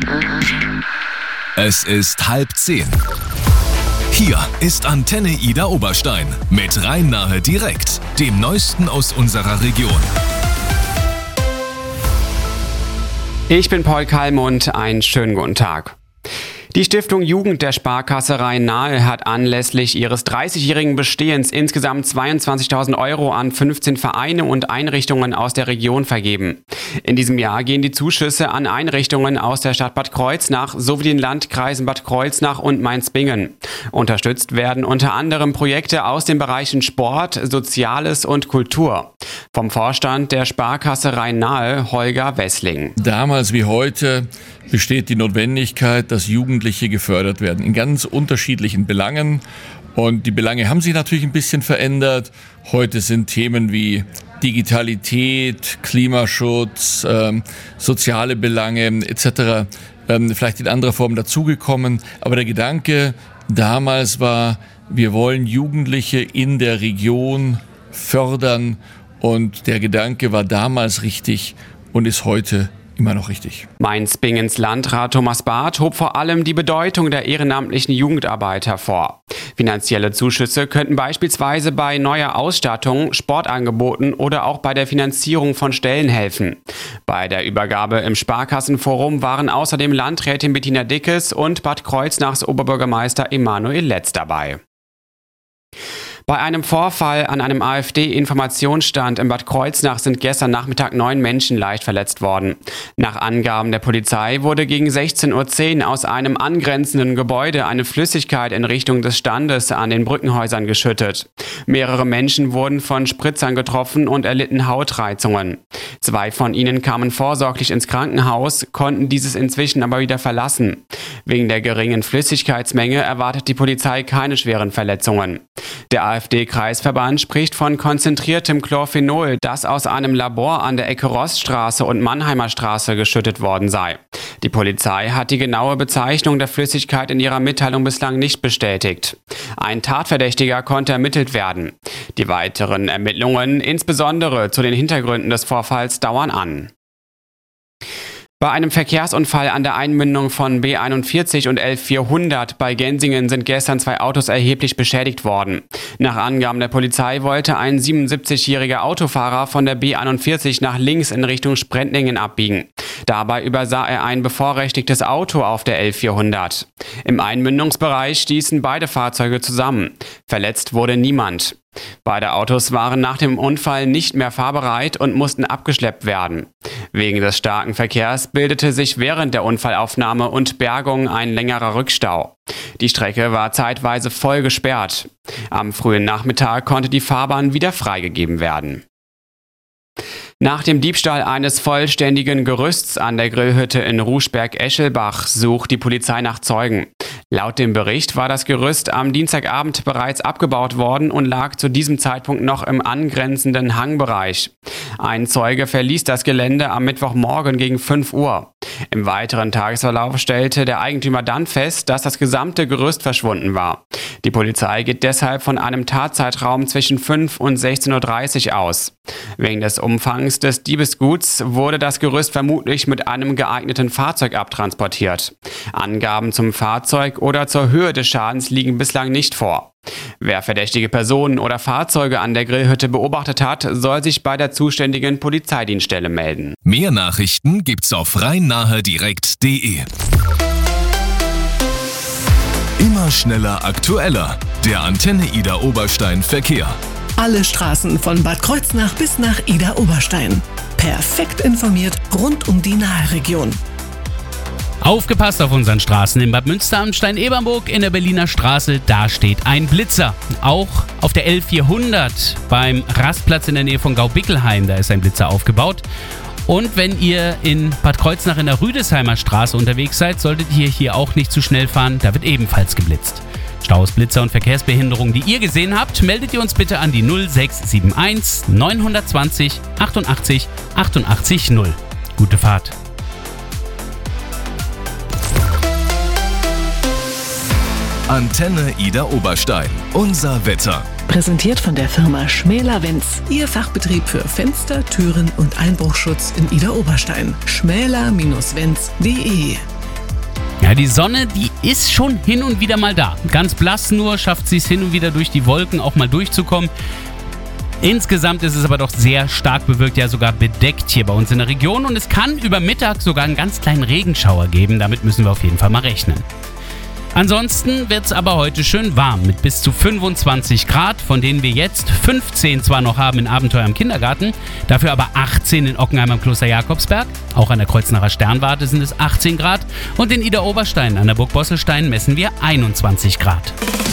Es ist 9:30. Hier ist Antenne Ida Oberstein mit Rhein-Nahe direkt, dem Neuesten aus unserer Region. Ich bin Paul Kallmund, einen schönen guten Tag. Die Stiftung Jugend der Sparkasse Rhein-Nahe hat anlässlich ihres 30-jährigen Bestehens insgesamt 22.000 € an 15 Vereine und Einrichtungen aus der Region vergeben. In diesem Jahr gehen die Zuschüsse an Einrichtungen aus der Stadt Bad Kreuznach sowie den Landkreisen Bad Kreuznach und Mainz-Bingen. Unterstützt werden unter anderem Projekte aus den Bereichen Sport, Soziales und Kultur. Vom Vorstand der Sparkasse Rhein-Nahe, Holger Wessling. Damals wie heute besteht die Notwendigkeit, dass Jugendliche gefördert werden in ganz unterschiedlichen Belangen. Und die Belange haben sich natürlich ein bisschen verändert. Heute sind Themen wie Digitalität, Klimaschutz, soziale Belange etc. Vielleicht in anderer Form dazugekommen. Aber der Gedanke damals war, wir wollen Jugendliche in der Region fördern. Und der Gedanke war damals richtig und ist heute immer noch richtig. Mainz-Bingens Landrat Thomas Barth hob vor allem die Bedeutung der ehrenamtlichen Jugendarbeit hervor. Finanzielle Zuschüsse könnten beispielsweise bei neuer Ausstattung, Sportangeboten oder auch bei der Finanzierung von Stellen helfen. Bei der Übergabe im Sparkassenforum waren außerdem Landrätin Bettina Dickes und Bad Kreuznachs Oberbürgermeister Emanuel Letz dabei. Bei einem Vorfall an einem AfD-Informationsstand in Bad Kreuznach sind gestern Nachmittag 9 Menschen leicht verletzt worden. Nach Angaben der Polizei wurde gegen 16:10 Uhr aus einem angrenzenden Gebäude eine Flüssigkeit in Richtung des Standes an den Brückenhäusern geschüttet. Mehrere Menschen wurden von Spritzern getroffen und erlitten Hautreizungen. 2 von ihnen kamen vorsorglich ins Krankenhaus, konnten dieses inzwischen aber wieder verlassen. Wegen der geringen Flüssigkeitsmenge erwartet die Polizei keine schweren Verletzungen. Der AfD-Kreisverband spricht von konzentriertem Chlorphenol, das aus einem Labor an der Ecke Roststraße und Mannheimer Straße geschüttet worden sei. Die Polizei hat die genaue Bezeichnung der Flüssigkeit in ihrer Mitteilung bislang nicht bestätigt. Ein Tatverdächtiger konnte ermittelt werden. Die weiteren Ermittlungen, insbesondere zu den Hintergründen des Vorfalls, dauern an. Bei einem Verkehrsunfall an der Einmündung von B41 und L400 bei Gensingen sind gestern 2 Autos erheblich beschädigt worden. Nach Angaben der Polizei wollte ein 77-jähriger Autofahrer von der B41 nach links in Richtung Sprendlingen abbiegen. Dabei übersah er ein bevorrechtigtes Auto auf der L400. Im Einmündungsbereich stießen beide Fahrzeuge zusammen. Verletzt wurde niemand. Beide Autos waren nach dem Unfall nicht mehr fahrbereit und mussten abgeschleppt werden. Wegen des starken Verkehrs bildete sich während der Unfallaufnahme und Bergung ein längerer Rückstau. Die Strecke war zeitweise voll gesperrt. Am frühen Nachmittag konnte die Fahrbahn wieder freigegeben werden. Nach dem Diebstahl eines vollständigen Gerüsts an der Grillhütte in Ruschberg-Eschelbach sucht die Polizei nach Zeugen. Laut dem Bericht war das Gerüst am Dienstagabend bereits abgebaut worden und lag zu diesem Zeitpunkt noch im angrenzenden Hangbereich. Ein Zeuge verließ das Gelände am Mittwochmorgen gegen 5 Uhr. Im weiteren Tagesverlauf stellte der Eigentümer dann fest, dass das gesamte Gerüst verschwunden war. Die Polizei geht deshalb von einem Tatzeitraum zwischen 5 und 16:30 Uhr aus. Wegen des Umfangs des Diebesguts wurde das Gerüst vermutlich mit einem geeigneten Fahrzeug abtransportiert. Angaben zum Fahrzeug oder zur Höhe des Schadens liegen bislang nicht vor. Wer verdächtige Personen oder Fahrzeuge an der Grillhütte beobachtet hat, soll sich bei der zuständigen Polizeidienststelle melden. Mehr Nachrichten gibt's auf rhein-nahe-direkt.de. Immer schneller, aktueller. Der Antenne Ida Oberstein Verkehr. Alle Straßen von Bad Kreuznach bis nach Ida Oberstein. Perfekt informiert rund um die Nahe-Region. Aufgepasst auf unseren Straßen in Bad Münsteramstein, Ebernburg, in der Berliner Straße, da steht ein Blitzer. Auch auf der L400 beim Rastplatz in der Nähe von Gaubickelheim, da ist ein Blitzer aufgebaut. Und wenn ihr in Bad Kreuznach in der Rüdesheimer Straße unterwegs seid, solltet ihr hier auch nicht zu schnell fahren, da wird ebenfalls geblitzt. Staus, Blitzer und Verkehrsbehinderungen, die ihr gesehen habt, meldet ihr uns bitte an die 0671 920 88 88 0. Gute Fahrt. Antenne Ida Oberstein. Unser Wetter. Präsentiert von der Firma Schmäler-Wenz. Ihr Fachbetrieb für Fenster, Türen und Einbruchschutz in Ida Oberstein. schmäler-wenz.de Ja, die Sonne, die ist schon hin und wieder mal da. Ganz blass nur, schafft sie es hin und wieder durch die Wolken auch mal durchzukommen. Insgesamt ist es aber doch sehr stark bewölkt, ja sogar bedeckt hier bei uns in der Region. Und es kann über Mittag sogar einen ganz kleinen Regenschauer geben. Damit müssen wir auf jeden Fall mal rechnen. Ansonsten wird es aber heute schön warm mit bis zu 25 Grad, von denen wir jetzt 15 zwar noch haben in Abenteuer im Kindergarten, dafür aber 18 in Ockenheim am Kloster Jakobsberg. Auch an der Kreuznacher Sternwarte sind es 18 Grad und in Idar-Oberstein an der Burg Bosselstein messen wir 21 Grad.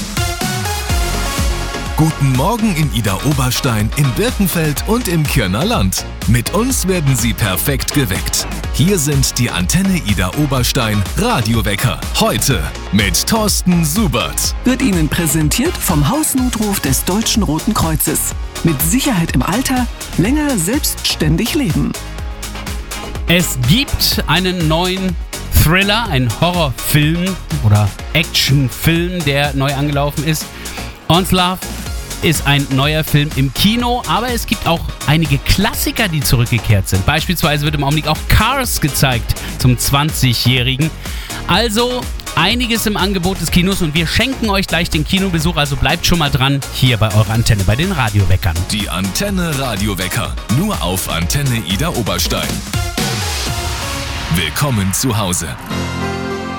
Guten Morgen in Idar-Oberstein, in Birkenfeld und im Kirner Land. Mit uns werden Sie perfekt geweckt. Hier sind die Antenne Idar-Oberstein Radiowecker. Heute mit Thorsten Subert. Wird Ihnen präsentiert vom Hausnotruf des Deutschen Roten Kreuzes. Mit Sicherheit im Alter, länger selbstständig leben. Es gibt einen neuen Thriller, einen Horrorfilm oder Actionfilm, der neu angelaufen ist. Onslaught ist ein neuer Film im Kino, aber es gibt auch einige Klassiker, die zurückgekehrt sind. Beispielsweise wird im Augenblick auch Cars gezeigt zum 20-Jährigen. Also einiges im Angebot des Kinos und wir schenken euch gleich den Kinobesuch, also bleibt schon mal dran hier bei eurer Antenne, bei den Radioweckern. Die Antenne Radiowecker, nur auf Antenne Idar-Oberstein. Willkommen zu Hause.